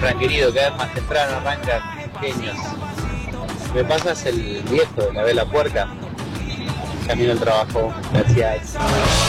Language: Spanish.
Fran querido, cada vez más temprano arrancan genios. Me pasas el viejo de la vela puerca. Camino al trabajo. Gracias.